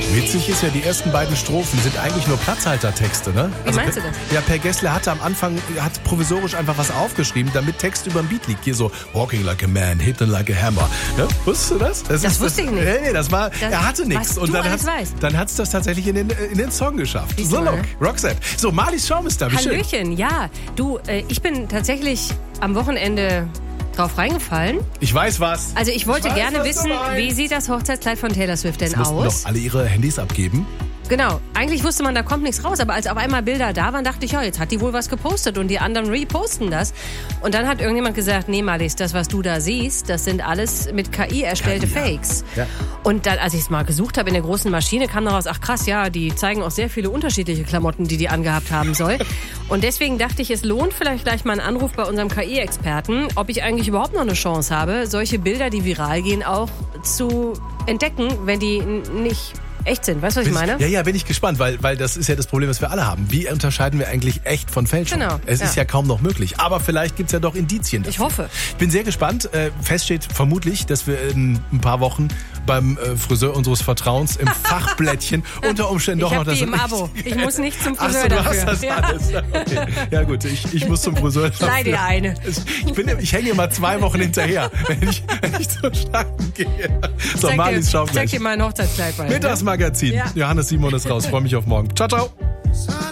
Witzig ist ja, die ersten beiden Strophen sind eigentlich nur Platzhaltertexte, ne? Wie meinst du das? Ja, Per Gessle hatte am Anfang provisorisch einfach was aufgeschrieben, damit Text über dem Beat liegt. Hier so, walking like a man, hitting like a hammer. Ja, wusstest du das? Das wusste ich nicht. Nee, er hatte nichts. Was Und du alles weißt. dann hat's das tatsächlich in den Song geschafft. Siehst So, du mal, look, Roxette. So, Marlies Schaum ist da, wie schön. Hallöchen, ja. Du, ich bin tatsächlich am Wochenende drauf reingefallen. Ich weiß was. Also ich wollte gerne was du wissen, meinst. wie sieht das Hochzeitskleid von Taylor Swift denn Mussten aus? doch alle ihre Handys abgeben. Genau. Eigentlich wusste man, da kommt nichts raus. Aber als auf einmal Bilder da waren, dachte ich, ja, jetzt hat die wohl was gepostet und die anderen reposten das. Und dann hat irgendjemand gesagt, nee, Marlies, das, was du da siehst, das sind alles mit KI erstellte Fakes. Ja. Und dann, als ich es mal gesucht habe in der großen Maschine, kam daraus, ach krass, ja, die zeigen auch sehr viele unterschiedliche Klamotten, die angehabt haben soll. Und deswegen dachte ich, es lohnt vielleicht gleich mal einen Anruf bei unserem KI-Experten, ob ich eigentlich überhaupt noch eine Chance habe, solche Bilder, die viral gehen, auch zu entdecken, wenn die nicht echt sind. Weißt du, was ich meine? Ja, bin ich gespannt, weil das ist ja das Problem, was wir alle haben. Wie unterscheiden wir eigentlich echt von Fälschung? Genau, Es ist ja kaum noch möglich. Aber vielleicht gibt's ja doch Indizien dafür. Ich hoffe. Ich bin sehr gespannt. Fest steht vermutlich, dass wir in ein paar Wochen beim Friseur unseres Vertrauens im Fachblättchen unter Umständen doch noch das... Ich habe die im Abo. Ich muss nicht zum Friseur Ach so, du dafür. hast das alles. Okay. Ja gut, ich muss zum Friseur dafür. Leih dir eine. Ich hänge mal 2 Wochen hinterher, wenn ich zur Stangen gehe. So, Marlies Schaum Zeig gleich. dir mal ein Hochzeitskleid bei. Mittagsmagazin. Ja. Johannes Simon ist raus. Freue mich auf morgen. Ciao, ciao.